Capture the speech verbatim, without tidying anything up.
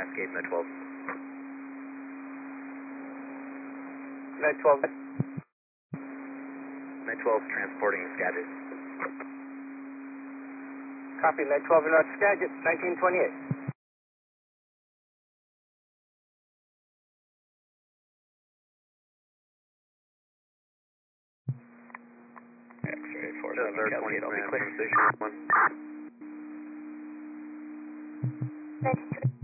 Cascade, Med twelve. Med twelve. Med twelve transporting Skagit. Copy, Med twelve, you're not Skagit, nineteen twenty-eight. X-ray four seven Cascade, I'll be clear. Station one. ninety-three.